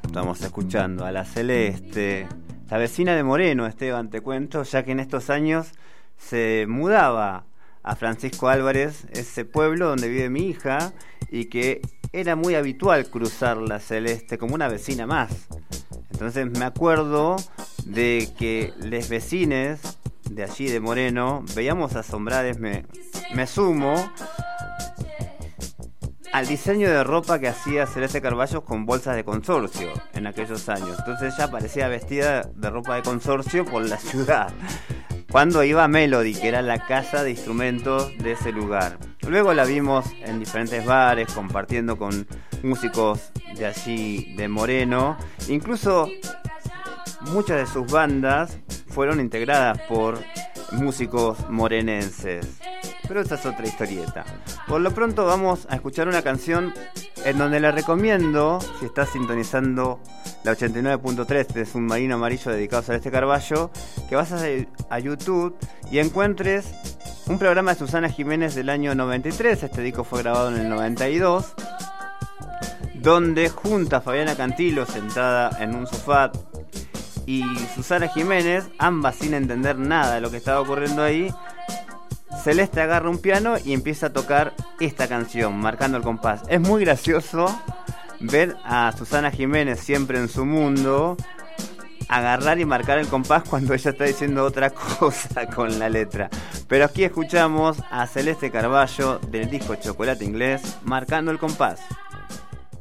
Estamos escuchando a la Celeste, la vecina de Moreno, Esteban, te cuento, ya que en estos años se mudaba a Francisco Álvarez, ese pueblo donde vive mi hija, y que era muy habitual cruzar la Celeste como una vecina más. Entonces me acuerdo de que les vecines de allí de Moreno veíamos asombrados, me sumo al diseño de ropa que hacía Celeste Carballo con bolsas de Consorcio en aquellos años. Entonces ella parecía vestida de ropa de Consorcio por la ciudad cuando iba a Melody, que era la casa de instrumentos de ese lugar. Luego la vimos en diferentes bares compartiendo con músicos de allí de Moreno. Incluso muchas de sus bandas fueron integradas por músicos morenenses. Pero esa es otra historieta. Por lo pronto vamos a escuchar una canción en donde le recomiendo, si estás sintonizando la 89.3 de Submarino Amarillo dedicado a Celeste Carballo, que vas a YouTube y encuentres un programa de Susana Jiménez del año 93. Este disco fue grabado en el 92, donde junta a Fabiana Cantilo sentada en un sofá y Susana Jiménez, ambas sin entender nada de lo que estaba ocurriendo ahí, Celeste agarra un piano y empieza a tocar esta canción, marcando el compás. Es muy gracioso ver a Susana Jiménez, siempre en su mundo, agarrar y marcar el compás cuando ella está diciendo otra cosa con la letra. Pero aquí escuchamos a Celeste Carballo del disco Chocolate Inglés, marcando el compás.